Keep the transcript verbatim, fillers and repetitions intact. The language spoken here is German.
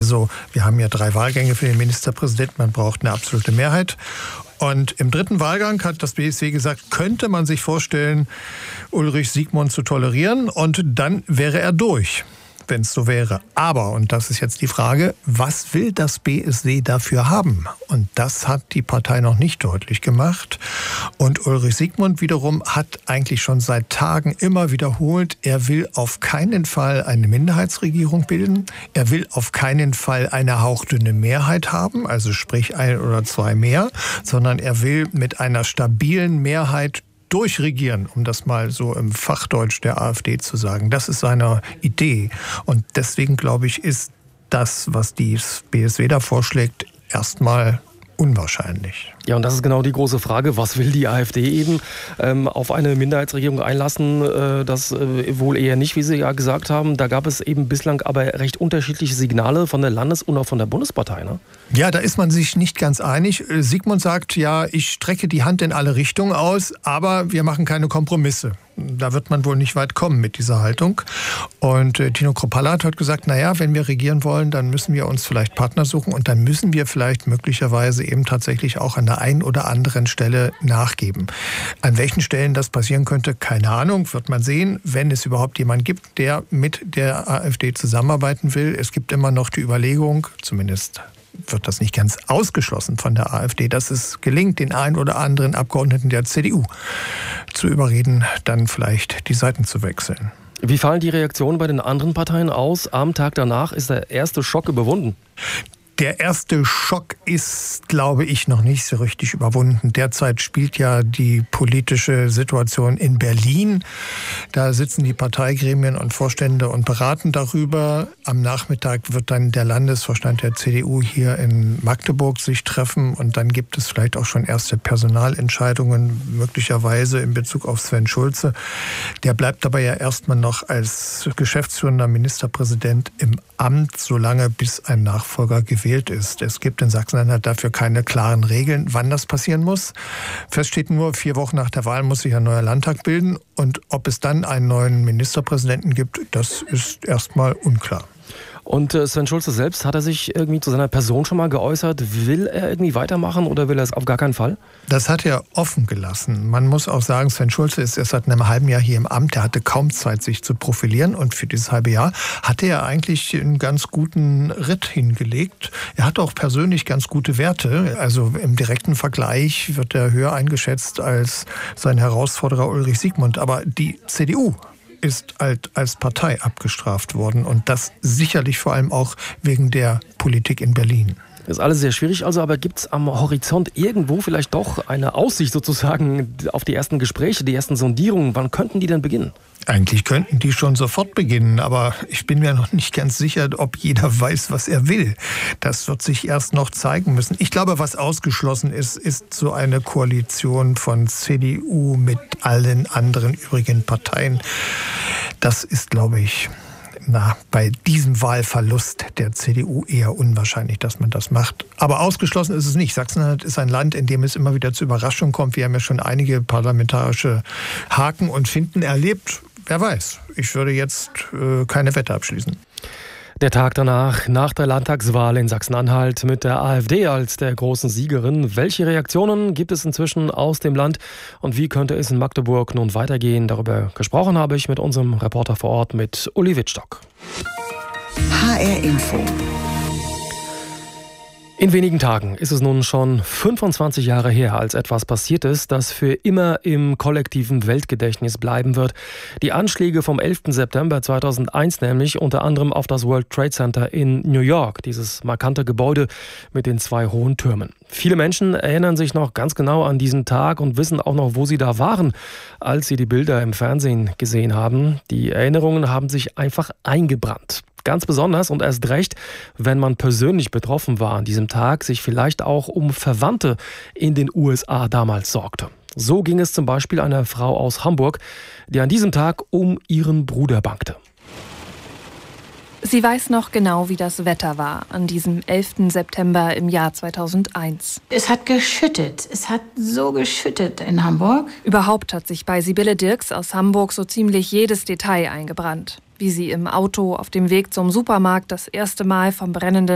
Also wir haben ja drei Wahlgänge für den Ministerpräsidenten, man braucht eine absolute Mehrheit. Und im dritten Wahlgang hat das B S W gesagt, könnte man sich vorstellen, Ulrich Siegmund zu tolerieren und dann wäre er durch, wenn es so wäre. Aber, und das ist jetzt die Frage, was will das B S W dafür haben? Und das hat die Partei noch nicht deutlich gemacht. Und Ulrich Siegmund wiederum hat eigentlich schon seit Tagen immer wiederholt, er will auf keinen Fall eine Minderheitsregierung bilden. Er will auf keinen Fall eine hauchdünne Mehrheit haben, also sprich ein oder zwei mehr, sondern er will mit einer stabilen Mehrheit durchregieren, um das mal so im Fachdeutsch der AfD zu sagen. Das ist seine Idee. Und deswegen, glaube ich, ist das, was die B S W da vorschlägt, erstmal unwahrscheinlich. Ja, und das ist genau die große Frage. Was will die AfD eben? Ähm, auf eine Minderheitsregierung einlassen, äh, das äh, wohl eher nicht, wie Sie ja gesagt haben. Da gab es eben bislang aber recht unterschiedliche Signale von der Landes- und auch von der Bundespartei, ne? Ja, da ist man sich nicht ganz einig. Siegmund sagt, ja, ich strecke die Hand in alle Richtungen aus, aber wir machen keine Kompromisse. Da wird man wohl nicht weit kommen mit dieser Haltung. Und äh, Tino Kropalla hat gesagt, naja, wenn wir regieren wollen, dann müssen wir uns vielleicht Partner suchen und dann müssen wir vielleicht möglicherweise eben tatsächlich auch an der einen oder anderen Stelle nachgeben. An welchen Stellen das passieren könnte, keine Ahnung, wird man sehen, wenn es überhaupt jemanden gibt, der mit der AfD zusammenarbeiten will. Es gibt immer noch die Überlegung, zumindest wird das nicht ganz ausgeschlossen von der AfD, dass es gelingt, den einen oder anderen Abgeordneten der C D U zu überreden, dann vielleicht die Seiten zu wechseln. Wie fallen die Reaktionen bei den anderen Parteien aus? Am Tag danach ist der erste Schock überwunden. Der erste Schock ist, glaube ich, noch nicht so richtig überwunden. Derzeit spielt ja die politische Situation in Berlin. Da sitzen die Parteigremien und Vorstände und beraten darüber. Am Nachmittag wird dann der Landesvorstand der C D U hier in Magdeburg sich treffen. Und dann gibt es vielleicht auch schon erste Personalentscheidungen, möglicherweise in Bezug auf Sven Schulze. Der bleibt aber ja erstmal noch als geschäftsführender Ministerpräsident im Amt, solange bis ein Nachfolger gewählt ist. Es gibt in Sachsen-Anhalt dafür keine klaren Regeln, wann das passieren muss. Fest steht nur, vier Wochen nach der Wahl muss sich ein neuer Landtag bilden. Und ob es dann einen neuen Ministerpräsidenten gibt, das ist erstmal unklar. Und äh, Sven Schulze selbst, hat er sich irgendwie zu seiner Person schon mal geäußert? Will er irgendwie weitermachen oder will er es auf gar keinen Fall? Das hat er offen gelassen. Man muss auch sagen, Sven Schulze ist erst seit einem halben Jahr hier im Amt. Er hatte kaum Zeit, sich zu profilieren. Und für dieses halbe Jahr hatte er eigentlich einen ganz guten Ritt hingelegt. Er hat auch persönlich ganz gute Werte. Also im direkten Vergleich wird er höher eingeschätzt als sein Herausforderer Ulrich Siegmund. Aber die C D U ist halt als Partei abgestraft worden. Und das sicherlich vor allem auch wegen der Politik in Berlin. Das ist alles sehr schwierig, also, aber gibt es am Horizont irgendwo vielleicht doch eine Aussicht sozusagen auf die ersten Gespräche, die ersten Sondierungen? Wann könnten die denn beginnen? Eigentlich könnten die schon sofort beginnen, aber ich bin mir noch nicht ganz sicher, ob jeder weiß, was er will. Das wird sich erst noch zeigen müssen. Ich glaube, was ausgeschlossen ist, ist so eine Koalition von C D U mit allen anderen übrigen Parteien. Das ist, glaube ich, na, bei diesem Wahlverlust der C D U eher unwahrscheinlich, dass man das macht. Aber ausgeschlossen ist es nicht. Sachsen-Anhalt ist ein Land, in dem es immer wieder zu Überraschungen kommt. Wir haben ja schon einige parlamentarische Haken und Finden erlebt. Wer weiß, ich würde jetzt äh, keine Wette abschließen. Der Tag danach, nach der Landtagswahl in Sachsen-Anhalt mit der AfD als der großen Siegerin. Welche Reaktionen gibt es inzwischen aus dem Land und wie könnte es in Magdeburg nun weitergehen? Darüber gesprochen habe ich mit unserem Reporter vor Ort, mit Uli Wittstock. H R Info. In wenigen Tagen ist es nun schon fünfundzwanzig Jahre her, als etwas passiert ist, das für immer im kollektiven Weltgedächtnis bleiben wird. Die Anschläge vom elften September zweitausendeins nämlich, unter anderem auf das World Trade Center in New York, dieses markante Gebäude mit den zwei hohen Türmen. Viele Menschen erinnern sich noch ganz genau an diesen Tag und wissen auch noch, wo sie da waren, als sie die Bilder im Fernsehen gesehen haben. Die Erinnerungen haben sich einfach eingebrannt. Ganz besonders und erst recht, wenn man persönlich betroffen war an diesem Tag, sich vielleicht auch um Verwandte in den U S A damals sorgte. So ging es zum Beispiel einer Frau aus Hamburg, die an diesem Tag um ihren Bruder bangte. Sie weiß noch genau, wie das Wetter war an diesem elften September im Jahr zweitausendeins. Es hat geschüttet. Es hat so geschüttet in Hamburg. Überhaupt hat sich bei Sibylle Dirks aus Hamburg so ziemlich jedes Detail eingebrannt. Wie sie im Auto auf dem Weg zum Supermarkt das erste Mal vom brennenden